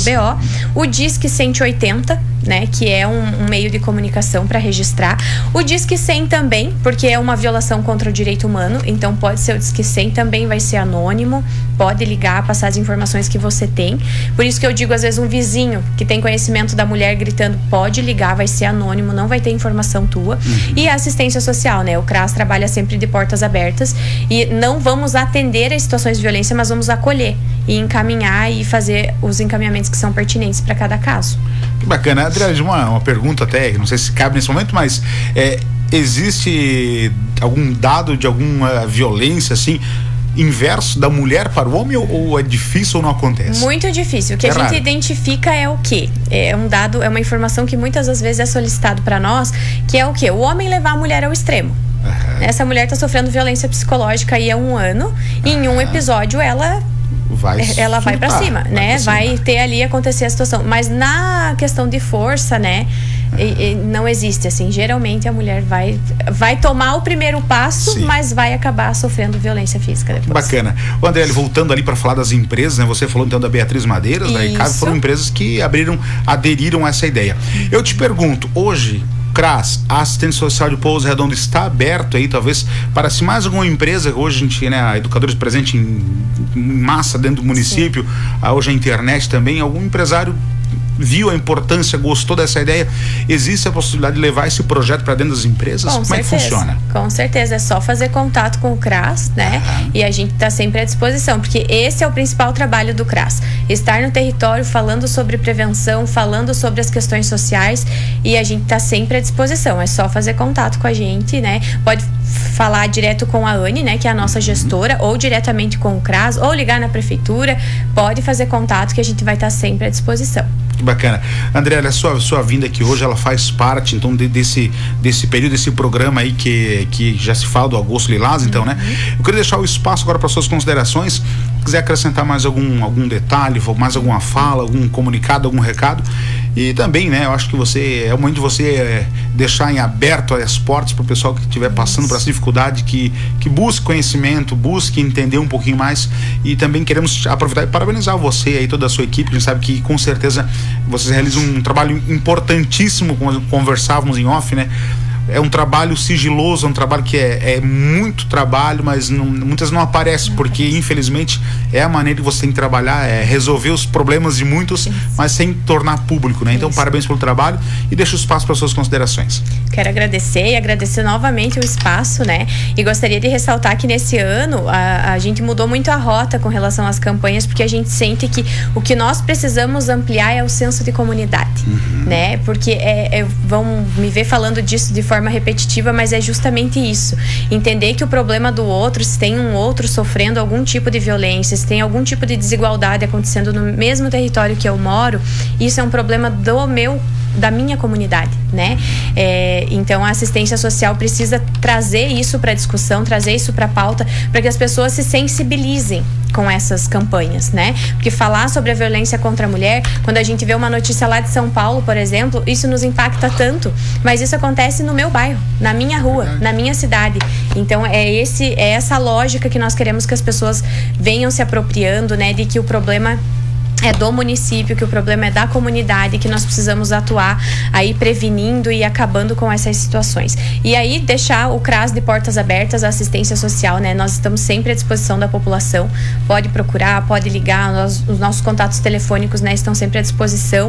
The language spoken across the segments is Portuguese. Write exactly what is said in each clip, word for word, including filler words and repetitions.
B O, o Disque cento e oitenta, né, que é um, um meio de comunicação para registrar, o Disque cem também, porque é uma violação contra o direito humano, então pode ser o Disque cem, também vai ser anônimo, pode ligar, passar as informações que você tem. Por isso que eu digo, às vezes um vizinho que tem conhecimento da mulher gritando, pode ligar, vai ser anônimo, não vai ter informação tua. Uhum. E a assistência social, né, o CRAS trabalha sempre de portas abertas e não vamos atender a situações de violência, mas vamos acolher e encaminhar e fazer os encaminhamentos que são pertinentes para cada caso. Que bacana. Adriana, uma, uma pergunta até, não sei se cabe nesse momento, mas é, existe algum dado de alguma violência assim inverso da mulher para o homem, ou, ou é difícil ou não acontece? Muito difícil. O que é a raro. gente identifica é o quê? É um dado, é uma informação que muitas das vezes é solicitado para nós, que é o quê? O homem levar a mulher ao extremo. Uhum. Essa mulher está sofrendo violência psicológica aí há um ano, e em um episódio ela vai ela vai para cima, vai né? Pra cima. Vai ter ali acontecer a situação. Mas na questão de força, né? E, e não existe, assim, geralmente a mulher vai, vai tomar o primeiro passo, sim, mas vai acabar sofrendo violência física depois. Bacana. O André, voltando ali para falar das empresas, né? Você falou então da Beatriz Madeiras, da Ricardo, foram empresas que abriram, aderiram a essa ideia. Eu te pergunto, hoje CRAS, a assistência social de Pouso Redondo, está aberto aí, talvez, para se mais alguma empresa, hoje a gente, né, educadores presentes em, em massa dentro do município, a, hoje a internet também, algum empresário viu a importância, gostou dessa ideia, existe a possibilidade de levar esse projeto para dentro das empresas? Com Como certeza, é que funciona? Com certeza, é só fazer contato com o CRAS, né? Uhum. E a gente está sempre à disposição, porque esse é o principal trabalho do CRAS, estar no território falando sobre prevenção, falando sobre as questões sociais, e a gente está sempre à disposição, é só fazer contato com a gente, né? Pode falar direto com a Anne, né, que é a nossa gestora, ou diretamente com o CRAS, ou ligar na prefeitura, pode fazer contato que a gente vai estar sempre à disposição. Que bacana. André, a sua, sua vinda aqui hoje, ela faz parte, então, de, desse, desse período, desse programa aí que, que já se fala do Agosto Lilás, então, uhum, né? Eu queria deixar o espaço agora para suas considerações. Se quiser acrescentar mais algum, algum detalhe, mais alguma fala, algum comunicado, algum recado. E também, né, eu acho que você, é o momento de você é, deixar em aberto as portas para o pessoal que estiver passando por essa dificuldade, que, que busque conhecimento, busque entender um pouquinho mais. E também queremos aproveitar e parabenizar você aí, toda a sua equipe. A gente sabe que com certeza vocês realizam um trabalho importantíssimo, como conversávamos em off, né? É um trabalho sigiloso, é um trabalho que é, é muito trabalho, mas não, muitas não aparecem, porque infelizmente é a maneira que você tem que trabalhar, é resolver os problemas de muitos, isso, mas sem tornar público, né? Então, isso, parabéns pelo trabalho e deixa o espaço para suas considerações. Quero agradecer e agradecer novamente o espaço, né? E gostaria de ressaltar que nesse ano a, a gente mudou muito a rota com relação às campanhas, porque a gente sente que o que nós precisamos ampliar é o senso de comunidade, uhum, né? Porque é, é, vão me ver falando disso de forma forma repetitiva, mas é justamente isso, entender que o problema do outro, se tem um outro sofrendo algum tipo de violência, se tem algum tipo de desigualdade acontecendo no mesmo território que eu moro, isso é um problema do meu da minha comunidade, né? É, então a assistência social precisa trazer isso para discussão, trazer isso para pauta, para que as pessoas se sensibilizem com essas campanhas, né? Porque falar sobre a violência contra a mulher, quando a gente vê uma notícia lá de São Paulo, por exemplo, isso nos impacta tanto, mas isso acontece no meu bairro, na minha rua, na minha cidade. Então é esse é essa lógica que nós queremos que as pessoas venham se apropriando, né? De que o problema é do município, que o problema é da comunidade, que nós precisamos atuar aí prevenindo e acabando com essas situações. E aí deixar o CRAS de portas abertas, a assistência social, né? Nós estamos sempre à disposição da população, pode procurar, pode ligar, nós, os nossos contatos telefônicos, né, estão sempre à disposição,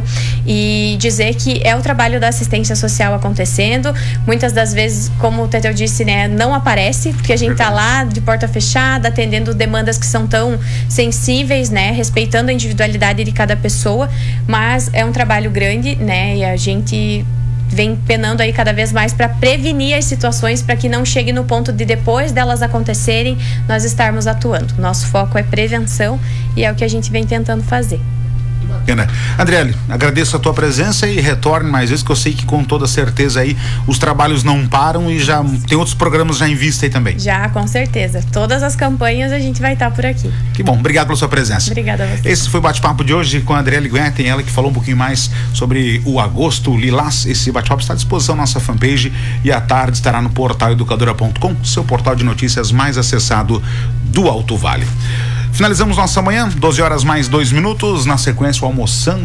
e dizer que é o trabalho da assistência social acontecendo. Muitas das vezes, como o Teteu disse, né, não aparece, porque a gente está lá de porta fechada, atendendo demandas que são tão sensíveis, né, respeitando a individualidade de cada pessoa, mas é um trabalho grande, né, e a gente vem penando aí cada vez mais para prevenir as situações, para que não chegue no ponto de depois delas acontecerem, nós estarmos atuando. Nosso foco é prevenção e é o que a gente vem tentando fazer. Bacana. Andriele, agradeço a tua presença e retorne mais vezes, que eu sei que com toda certeza aí os trabalhos não param e já tem outros programas já em vista aí também. Já, com certeza. Todas as campanhas a gente vai estar por aqui. Que bom, obrigado pela sua presença. Obrigada a você. Esse foi o bate-papo de hoje com a Andriele Guetem, ela que falou um pouquinho mais sobre o Agosto Lilás. Esse bate-papo está à disposição na nossa fanpage e à tarde estará no portal educadora ponto com, seu portal de notícias mais acessado do Alto Vale. Finalizamos nossa manhã, doze horas mais dois minutos, na sequência o Almoçando